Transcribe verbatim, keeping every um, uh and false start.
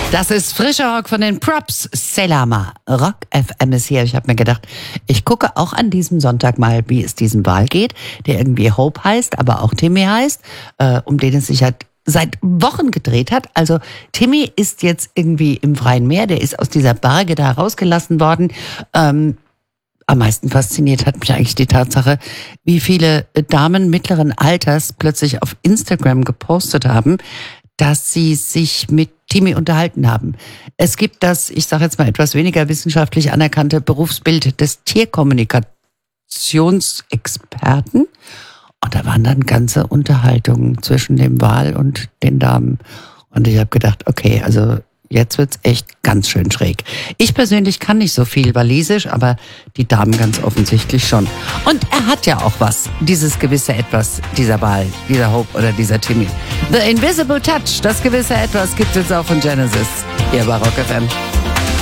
Das ist frischer Rock von den Props. Selama. Rock F M ist hier. Ich habe mir gedacht, ich gucke auch an diesem Sonntag mal, wie es diesem Wal geht, der irgendwie Hope heißt, aber auch Timmy heißt, äh, um den es sich halt seit Wochen gedreht hat. Also Timmy ist jetzt irgendwie im freien Meer, der ist aus dieser Barge da rausgelassen worden. Ähm, am meisten fasziniert hat mich eigentlich die Tatsache, wie viele Damen mittleren Alters plötzlich auf Instagram gepostet haben, dass sie sich mit Timmy unterhalten haben. Es gibt das, ich sage jetzt mal etwas weniger wissenschaftlich anerkannte Berufsbild des Tierkommunikationsexperten. Und da waren dann ganze Unterhaltungen zwischen dem Wal und den Damen. Und ich habe gedacht, okay, also jetzt wird's echt ganz schön schräg. Ich persönlich kann nicht so viel Walisisch, aber die Damen ganz offensichtlich schon. Und er hat ja auch was, dieses gewisse Etwas, dieser Wal, dieser Hope oder dieser Timmy. The Invisible Touch, das gewisse Etwas gibt es jetzt auch von Genesis, hier bei Rock F M.